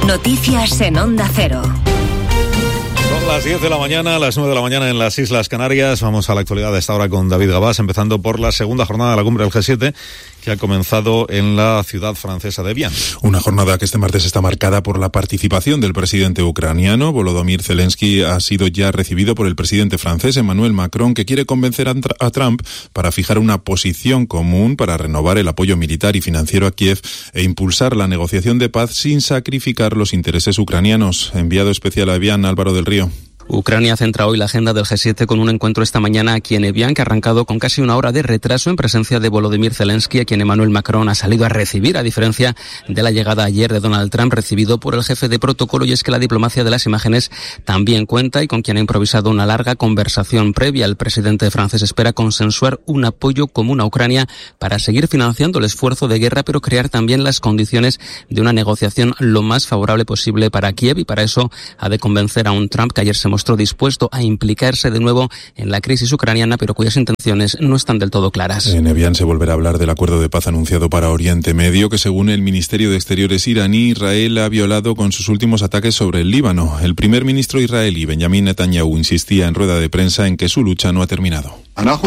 Noticias en Onda Cero. Son las 10 de la mañana, las 9 de la mañana en las Islas Canarias. Vamos a la actualidad de esta hora con David Gabás, empezando por la segunda jornada de la cumbre del G7, que ha comenzado en la ciudad francesa de Evian. Una jornada que este martes está marcada por la participación del presidente ucraniano. Volodymyr Zelensky ha sido ya recibido por el presidente francés Emmanuel Macron, que quiere convencer a Trump para fijar una posición común para renovar el apoyo militar y financiero a Kiev e impulsar la negociación de paz sin sacrificar los intereses ucranianos. Enviado especial a Evian, Álvaro del Río. Ucrania centra hoy la agenda del G7 con un encuentro esta mañana aquí en Evian, que ha arrancado con casi una hora de retraso en presencia de Volodymyr Zelensky, a quien Emmanuel Macron ha salido a recibir, a diferencia de la llegada ayer de Donald Trump, recibido por el jefe de protocolo. Y es que la diplomacia de las imágenes también cuenta, y con quien ha improvisado una larga conversación previa. El presidente francés espera consensuar un apoyo común a Ucrania para seguir financiando el esfuerzo de guerra, pero crear también las condiciones de una negociación lo más favorable posible para Kiev, y para eso ha de convencer a un Trump que ayer se mostró dispuesto a implicarse de nuevo en la crisis ucraniana, pero cuyas intenciones no están del todo claras. En Evian se volverá a hablar del acuerdo de paz anunciado para Oriente Medio, que según el Ministerio de Exteriores iraní, Israel ha violado con sus últimos ataques sobre el Líbano. El primer ministro israelí, Benjamin Netanyahu, insistía en rueda de prensa en que su lucha no ha terminado.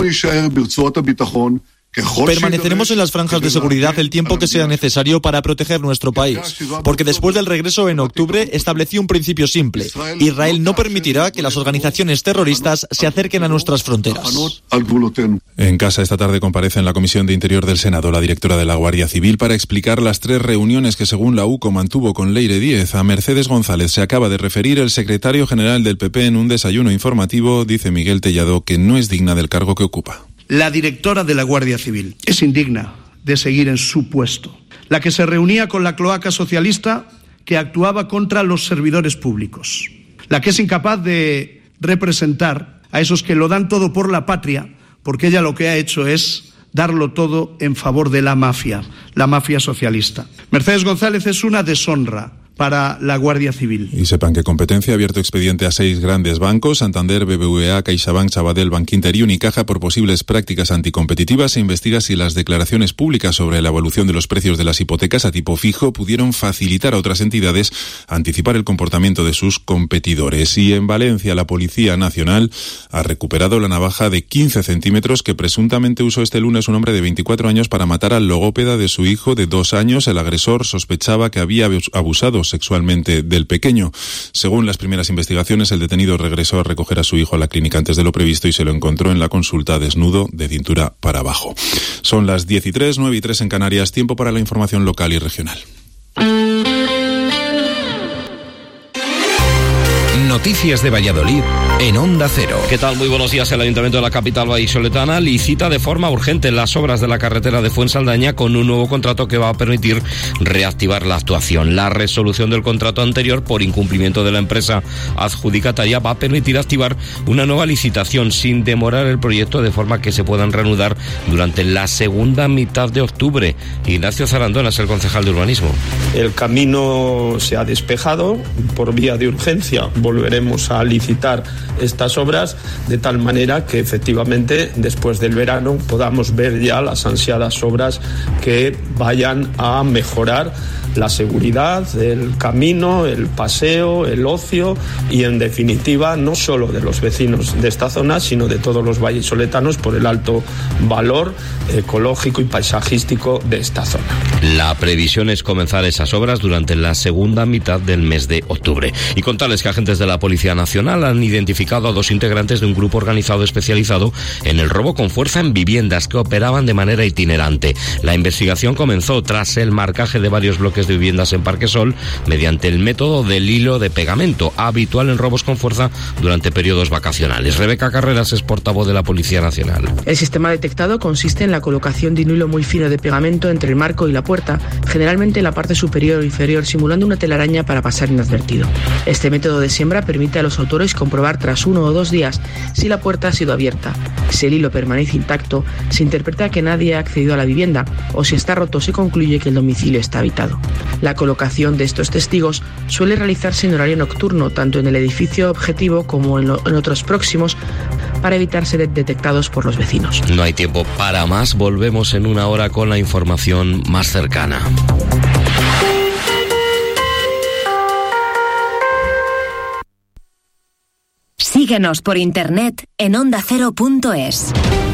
Permaneceremos en las franjas de seguridad el tiempo que sea necesario para proteger nuestro país, porque después del regreso en octubre establecí un principio simple: Israel no permitirá que las organizaciones terroristas se acerquen a nuestras fronteras. En casa esta tarde comparece en la Comisión de Interior del Senado la directora de la Guardia Civil para explicar las 3 reuniones que según la UCO mantuvo con Leire Díez. A Mercedes González se acaba de referir el secretario general del PP en un desayuno informativo. Dice Miguel Tellado que no es digna del cargo que ocupa. La directora de la Guardia Civil es indigna de seguir en su puesto. La que se reunía con la cloaca socialista que actuaba contra los servidores públicos. La que es incapaz de representar a esos que lo dan todo por la patria, porque ella lo que ha hecho es darlo todo en favor de la mafia socialista. Mercedes González es una deshonra para la Guardia Civil. Y sepan que Competencia ha abierto expediente a 6 grandes bancos: Santander, BBVA, CaixaBank, Sabadell, Bankinter y Unicaja, por posibles prácticas anticompetitivas. Se investiga si las declaraciones públicas sobre la evolución de los precios de las hipotecas a tipo fijo pudieron facilitar a otras entidades anticipar el comportamiento de sus competidores. Y en Valencia, la Policía Nacional ha recuperado la navaja de 15 centímetros que presuntamente usó este lunes un hombre de 24 años para matar al logópeda de su hijo de 2 años. El agresor sospechaba que había abusado sexualmente del pequeño. Según las primeras investigaciones, el detenido regresó a recoger a su hijo a la clínica antes de lo previsto y se lo encontró en la consulta desnudo de cintura para abajo. Son las 10:03, 9:03 en Canarias. Tiempo para la información local y regional. Noticias de Valladolid en Onda Cero. ¿Qué tal? Muy buenos días. El Ayuntamiento de la capital vallisoletana licita de forma urgente las obras de la carretera de Fuensaldaña con un nuevo contrato que va a permitir reactivar la actuación. La resolución del contrato anterior por incumplimiento de la empresa adjudicataria va a permitir activar una nueva licitación sin demorar el proyecto, de forma que se puedan reanudar durante la segunda mitad de octubre. Ignacio Zarandona es el concejal de urbanismo. El camino se ha despejado por vía de urgencia. Volveremos a licitar estas obras de tal manera que efectivamente después del verano podamos ver ya las ansiadas obras que vayan a mejorar la seguridad, el camino, el paseo, el ocio y en definitiva no solo de los vecinos de esta zona, sino de todos los vallisoletanos por el alto valor ecológico y paisajístico de esta zona. La previsión es comenzar esas obras durante la segunda mitad del mes de octubre. Y contarles que agentes de la Policía Nacional han identificado a 2 integrantes de un grupo organizado especializado en el robo con fuerza en viviendas que operaban de manera itinerante. La investigación comenzó tras el marcaje de varios bloques de viviendas en Parquesol mediante el método del hilo de pegamento, habitual en robos con fuerza durante periodos vacacionales. Rebeca Carreras es portavoz de la Policía Nacional. El sistema detectado consiste en la colocación de un hilo muy fino de pegamento entre el marco y la puerta, generalmente en la parte superior o inferior, simulando una telaraña para pasar inadvertido. Este método de siembra permite a los autores comprobar tras 1 o 2 días si la puerta ha sido abierta. Si el hilo permanece intacto, se interpreta que nadie ha accedido a la vivienda, o si está roto, se concluye que el domicilio está habitado. La colocación de estos testigos suele realizarse en horario nocturno, tanto en el edificio objetivo como en otros próximos, para evitar ser detectados por los vecinos. No hay tiempo para más, volvemos en 1 hora con la información más cercana. Síguenos por internet en ondacero.es.